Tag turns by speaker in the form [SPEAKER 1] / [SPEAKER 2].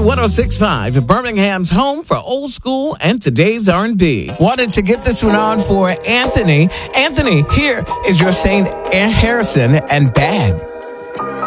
[SPEAKER 1] 106.5, Birmingham's home for old school and today's R&B. Wanted to get this one on for Anthony. Anthony, here is your St. Harrison and Bad.